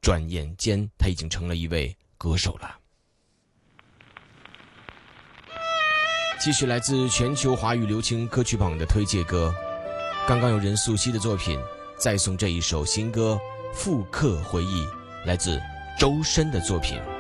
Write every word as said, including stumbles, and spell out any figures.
转眼间他已经成了一位歌手了。继续来自全球华语流行歌曲榜的推介歌，刚刚有任素汐的作品，再送这一首新歌《复刻回忆》，来自周深的作品。